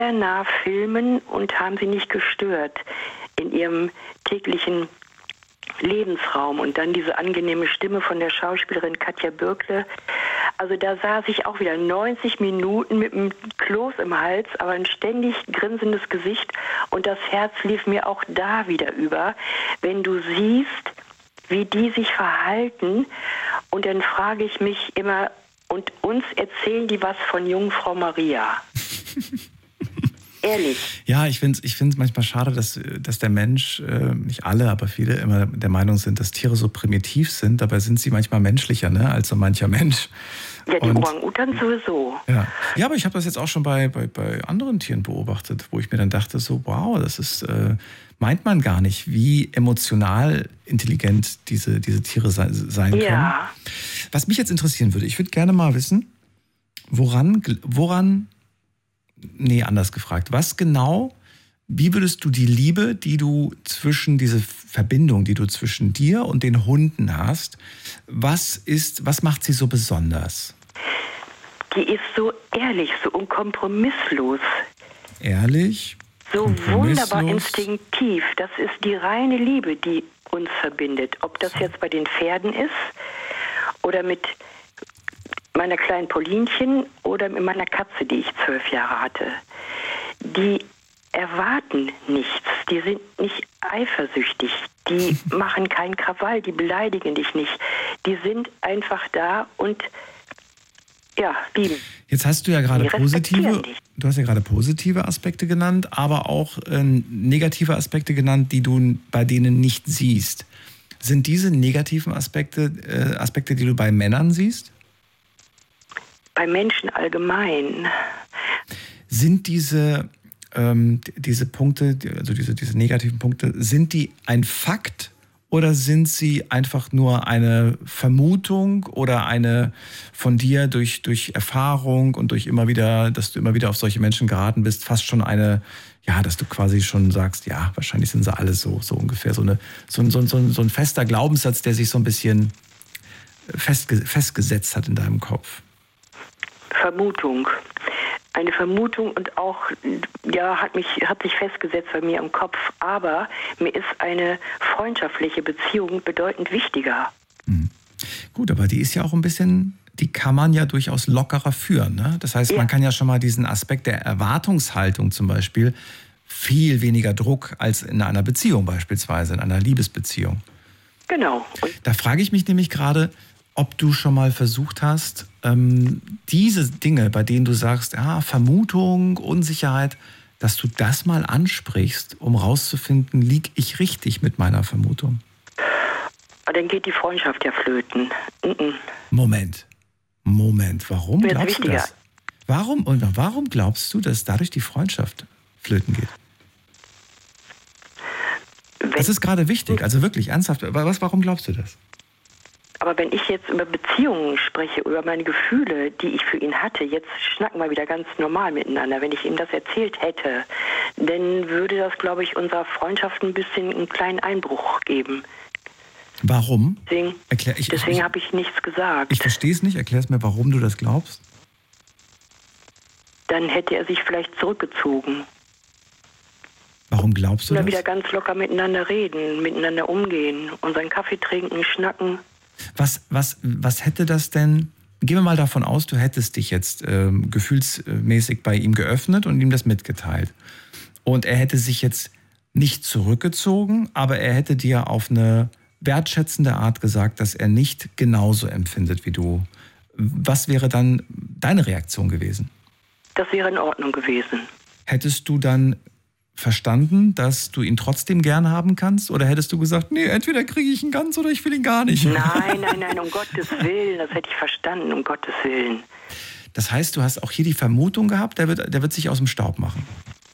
nah filmen und haben sie nicht gestört in ihrem täglichen Lebensraum. Und dann diese angenehme Stimme von der Schauspielerin Katja Birkle. Also da saß ich auch wieder 90 Minuten mit einem Kloß im Hals, aber ein ständig grinsendes Gesicht. Und das Herz lief mir auch da wieder über, wenn du siehst, wie die sich verhalten. Und dann frage ich mich immer, und uns erzählen die was von Jungfrau Maria. Ehrlich. Ja, ich finde es manchmal schade, dass der Mensch, nicht alle, aber viele immer der Meinung sind, dass Tiere so primitiv sind. Dabei sind sie manchmal menschlicher, ne, als so mancher Mensch. Ja, die Orang-Utans sowieso. Ja, aber ich habe das jetzt auch schon bei anderen Tieren beobachtet, wo ich mir dann dachte, so wow, das ist, meint man gar nicht, wie emotional intelligent diese Tiere sein können. Ja. Was mich jetzt interessieren würde, ich würde gerne mal wissen, anders gefragt, was genau, wie würdest du die Liebe, diese Verbindung, die du zwischen dir und den Hunden hast, was macht sie so besonders? Die ist so ehrlich, so unkompromisslos. Ehrlich? So wunderbar instinktiv. Das ist die reine Liebe, die uns verbindet. Ob das jetzt bei den Pferden ist oder mit meiner kleinen Paulinchen oder mit meiner Katze, die ich 12 Jahre hatte. Die erwarten nichts, die sind nicht eifersüchtig, die machen keinen Krawall, die beleidigen dich nicht. Die sind einfach da und lieben. Jetzt hast du ja gerade positive Aspekte genannt, aber auch negative Aspekte genannt, die du bei denen nicht siehst. Sind diese negativen Aspekte, die du bei Männern siehst? Bei Menschen allgemein. Sind diese Punkte, also diese negativen Punkte, sind die ein Fakt oder sind sie einfach nur eine Vermutung oder eine von dir durch Erfahrung und dass du immer wieder auf solche Menschen geraten bist, fast schon eine, dass du quasi schon sagst, ja, wahrscheinlich sind sie alle so ungefähr, so ein fester Glaubenssatz, der sich so ein bisschen festgesetzt hat in deinem Kopf? Vermutung. Eine Vermutung und auch, hat sich festgesetzt bei mir im Kopf. Aber mir ist eine freundschaftliche Beziehung bedeutend wichtiger. Gut, aber die ist ja auch die kann man ja durchaus lockerer führen, ne? Das heißt, man kann ja schon mal diesen Aspekt der Erwartungshaltung zum Beispiel viel weniger Druck als in einer Beziehung beispielsweise, in einer Liebesbeziehung. Genau. Da frage ich mich nämlich gerade, ob du schon mal versucht hast, diese Dinge, bei denen du sagst, Vermutung, Unsicherheit, dass du das mal ansprichst, um rauszufinden, liege ich richtig mit meiner Vermutung? Dann geht die Freundschaft ja flöten. Moment, warum glaubst du das? Warum glaubst du, dass dadurch die Freundschaft flöten geht? Das ist gerade wichtig, also wirklich ernsthaft. Warum glaubst du das? Aber wenn ich jetzt über Beziehungen spreche, über meine Gefühle, die ich für ihn hatte, jetzt schnacken wir wieder ganz normal miteinander. Wenn ich ihm das erzählt hätte, dann würde das, glaube ich, unserer Freundschaft ein bisschen einen kleinen Einbruch geben. Warum? Deswegen habe ich nichts gesagt. Ich verstehe es nicht. Erklär es mir, warum du das glaubst. Dann hätte er sich vielleicht zurückgezogen. Warum glaubst du das? Oder wieder ganz locker miteinander reden, miteinander umgehen, unseren Kaffee trinken, schnacken. Was hätte das denn? Gehen wir mal davon aus, du hättest dich jetzt gefühlsmäßig bei ihm geöffnet und ihm das mitgeteilt. Und er hätte sich jetzt nicht zurückgezogen, aber er hätte dir auf eine wertschätzende Art gesagt, dass er nicht genauso empfindet wie du. Was wäre dann deine Reaktion gewesen? Das wäre in Ordnung gewesen. Hättest du dann verstanden, dass du ihn trotzdem gern haben kannst? Oder hättest du gesagt, nee, entweder kriege ich ihn ganz oder ich will ihn gar nicht? Nein, um Gottes Willen, das hätte ich verstanden, um Gottes Willen. Das heißt, du hast auch hier die Vermutung gehabt, der wird sich aus dem Staub machen?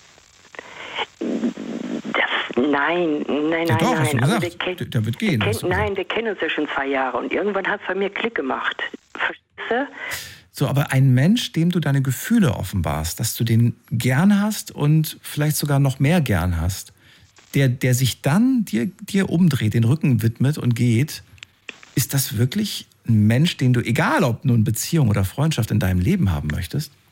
Nein. Doch, hast du Also gesagt, der wird gehen. Wir kennen uns ja schon 2 Jahre und irgendwann hat es bei mir Klick gemacht. Verstehst du? So, aber ein Mensch, dem du deine Gefühle offenbarst, dass du den gern hast und vielleicht sogar noch mehr gern hast, der sich dann dir umdreht, den Rücken widmet und geht, ist das wirklich ein Mensch, den du, egal ob nun Beziehung oder Freundschaft, in deinem Leben haben möchtest?